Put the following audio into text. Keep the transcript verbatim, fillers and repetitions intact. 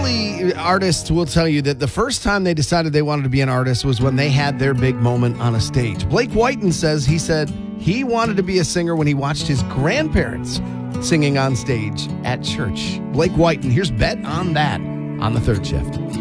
early artists will tell you that the first time they decided they wanted to be an artist was when they had their big moment on a stage. Blake Whiten says he said he wanted to be a singer when he watched his grandparents singing on stage at church. Blake Whiten, here's Bet on That on the Third Shift.